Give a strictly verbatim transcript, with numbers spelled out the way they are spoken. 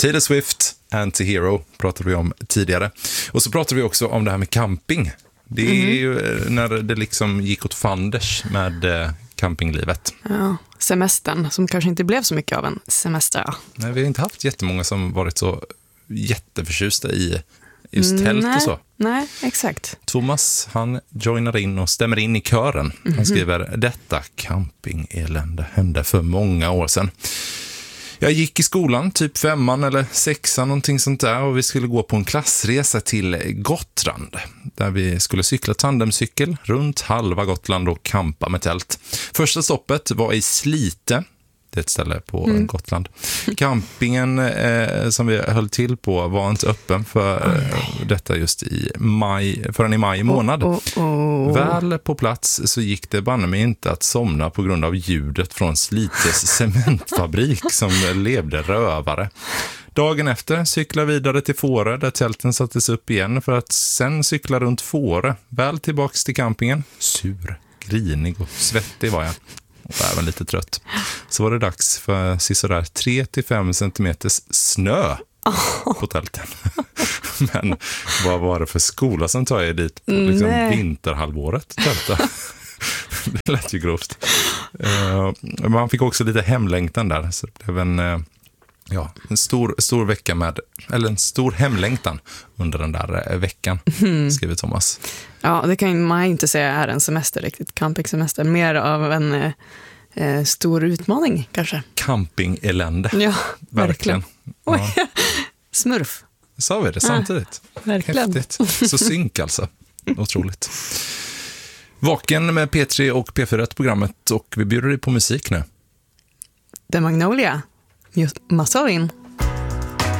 Taylor Swift, Anti-Hero pratade vi om tidigare. Och så pratade vi också om det här med camping. Det är mm. ju när det liksom gick åt fanders med eh, campinglivet. Ja, semestern som kanske inte blev så mycket av en semester. Nej, vi har inte haft jättemånga som varit så jätteförtjusta i just tält nej, och så. Nej, exakt. Thomas, han joinar in och stämmer in i kören. Han mm-hmm. skriver, detta campingelände hände för många år sedan. Jag gick i skolan, typ femman eller sexan, någonting sånt där. Och vi skulle gå på en klassresa till Gotland. Där vi skulle cykla tandemcykel runt halva Gotland och campa med tält. Första stoppet var i Slite. Det är ett ställe på mm. Gotland. Campingen eh, som vi höll till på var inte öppen för eh, detta just i maj, förrän i maj månad. Oh, oh, oh. Väl på plats så gick det banne mig inte att somna på grund av ljudet från Slites cementfabrik som levde rövare. Dagen efter cykla vidare till Fårö där tälten sattes upp igen för att sen cykla runt Fårö. Väl tillbaks till campingen. Sur, grinig och svettig var jag. Och även lite trött. Så var det dags för sådär tre till fem centimeters snö på tälten. Men vad var det för skola som tar jag dit på liksom vinterhalvåret? Tälta. Det lät ju grovt. Uh, man fick också lite hemlängtan där. Så det blev en, uh, ja, en stor, stor vecka med, eller en stor hemlängtan under den där uh, veckan, mm. skriver Thomas. Ja, det kan man inte säga är en semester riktigt. Campingsemester. Mer av en eh, stor utmaning kanske. Campingelände. Ja, verkligen. Ja. Oj, smurf. Sa vi det samtidigt? Ja, verkligen. Häftigt. Så synk alltså. Otroligt. Vaken med P tre och P fyra programmet och vi bjuder dig på musik nu. The Magnolia. Massarin.